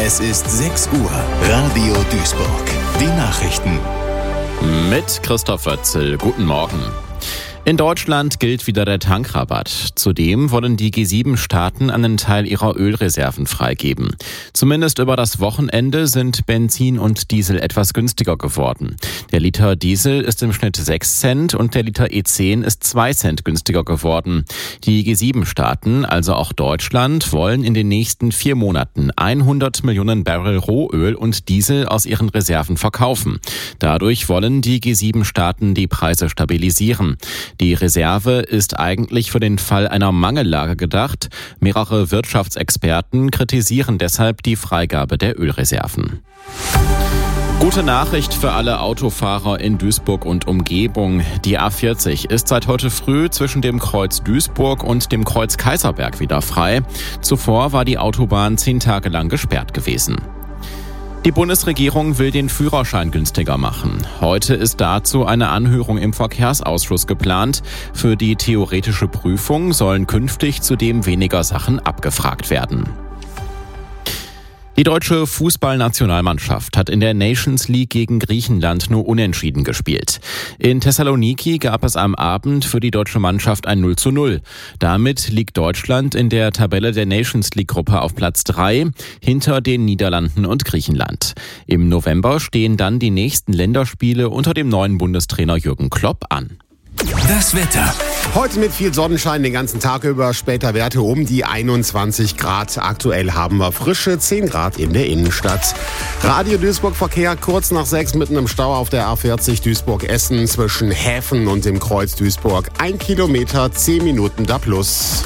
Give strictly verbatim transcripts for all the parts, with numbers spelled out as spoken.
Es ist sechs Uhr. Radio Duisburg. Die Nachrichten. Mit Christoph Wötzel. Guten Morgen. In Deutschland gilt wieder der Tankrabatt. Zudem wollen die G sieben Staaten einen Teil ihrer Ölreserven freigeben. Zumindest über das Wochenende sind Benzin und Diesel etwas günstiger geworden. Der Liter Diesel ist im Schnitt sechs Cent und der Liter E zehn ist zwei Cent günstiger geworden. Die G sieben Staaten, also auch Deutschland, wollen in den nächsten vier Monaten hundert Millionen Barrel Rohöl und Diesel aus ihren Reserven verkaufen. Dadurch wollen die G sieben Staaten die Preise stabilisieren. Die Reserve ist eigentlich für den Fall einer Mangellage gedacht. Mehrere Wirtschaftsexperten kritisieren deshalb die Freigabe der Ölreserven. Gute Nachricht für alle Autofahrer in Duisburg und Umgebung. Die A vierzig ist seit heute früh zwischen dem Kreuz Duisburg und dem Kreuz Kaiserberg wieder frei. Zuvor war die Autobahn zehn Tage lang gesperrt gewesen. Die Bundesregierung will den Führerschein günstiger machen. Heute ist dazu eine Anhörung im Verkehrsausschuss geplant. Für die theoretische Prüfung sollen künftig zudem weniger Sachen abgefragt werden. Die deutsche Fußballnationalmannschaft hat in der Nations League gegen Griechenland nur unentschieden gespielt. In Thessaloniki gab es am Abend für die deutsche Mannschaft ein null zu null. Damit liegt Deutschland in der Tabelle der Nations League-Gruppe auf Platz drei, hinter den Niederlanden und Griechenland. Im November stehen dann die nächsten Länderspiele unter dem neuen Bundestrainer Jürgen Klopp an. Das Wetter. Heute mit viel Sonnenschein den ganzen Tag über, später Werte um die einundzwanzig Grad. Aktuell haben wir frische zehn Grad in der Innenstadt. Radio Duisburg Verkehr kurz nach sechs mitten im Stau auf der A vierzig Duisburg-Essen zwischen Häfen und dem Kreuz Duisburg. Ein Kilometer, zehn Minuten da plus.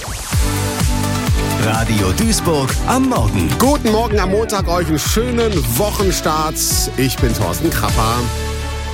Radio Duisburg am Morgen. Guten Morgen am Montag, euch einen schönen Wochenstart. Ich bin Thorsten Krapper.